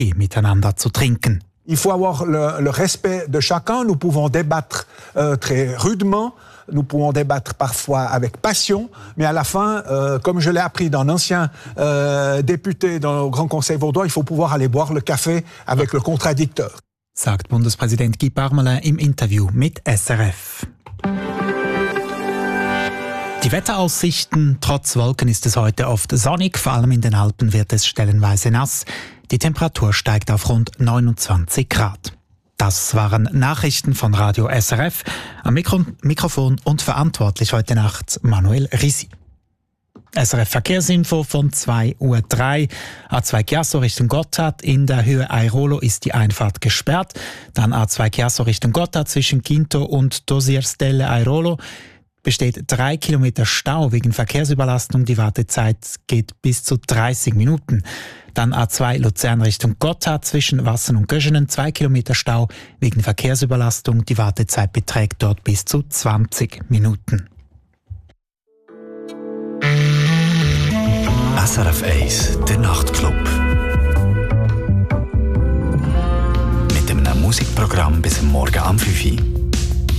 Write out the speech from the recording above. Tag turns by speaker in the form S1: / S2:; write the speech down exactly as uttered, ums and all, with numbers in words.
S1: miteinander zu trinken.
S2: Il faut avoir le, le respect de chacun. Nous pouvons débattre euh, très rudement. Nous pouvons débattre parfois avec passion, mais à la fin, euh, comme je l'ai appris d'un ancien euh, député dans le Grand Conseil vaudois, il faut pouvoir aller boire le café avec le contradicteur.
S1: Sagt Bundespräsident Guy Parmelin im Interview mit S R F. Die Wetteraussichten: Trotz Wolken ist es heute oft sonnig, vor allem in den Alpen wird es stellenweise nass. Die Temperatur steigt auf rund neunundzwanzig Grad. Das waren Nachrichten von Radio S R F. Am Mikro- Mikrofon und verantwortlich heute Nacht Manuel Risi. S R F Verkehrsinfo von zwei Uhr drei. A zwei Chiasso Richtung Gotthard. In der Höhe Airolo ist die Einfahrt gesperrt. Dann A zwei Chiasso Richtung Gotthard zwischen Quinto und Dosierstelle Airolo. Besteht drei Kilometer Stau wegen Verkehrsüberlastung. Die Wartezeit geht bis zu dreißig Minuten. Dann A zwei Luzern Richtung Gotthard zwischen Wassen und Göschenen. Zwei Kilometer Stau wegen Verkehrsüberlastung. Die Wartezeit beträgt dort bis zu zwanzig Minuten.
S3: S R F eins, der Nachtclub. Mit einem Musikprogramm bis Morgen am fünf Uhr.